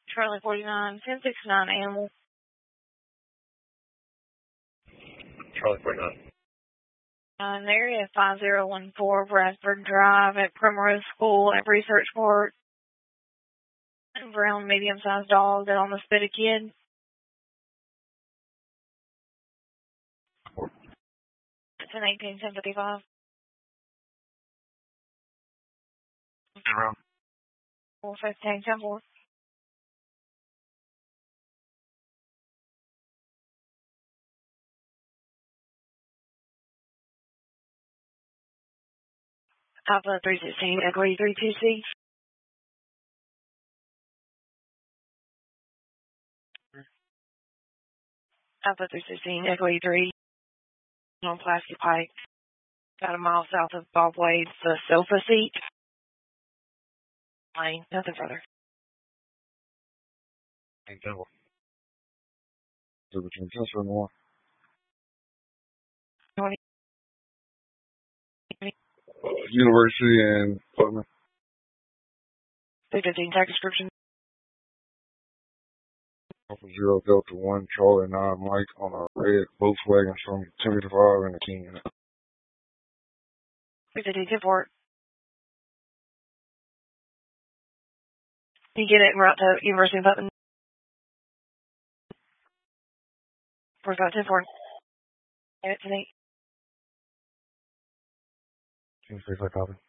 Charlie 49, 1069 Animal. Charlie 49. Area 5014 Bradford Drive at Primrose School at Research Park. Brown medium-sized dog that almost bit a kid. It's an 18-1055. Around. 415, 10-4. Alpha 316, Echo 32C. Alpha 316, Echo 3 on plastic pipe. About a mile south of Bob Wade's sofa seat. Lane, nothing further. 10-4. So between Tesla and Moore. 20. University and Putnam. 315, tag description. Alpha 0 Delta 1 Charlie 9 Mike on a red Volkswagen from 1055 and a King in it. 315, 10-4. You get it and route to University of Putnam. 45, 10-4. It's an 8. Can you say that copy?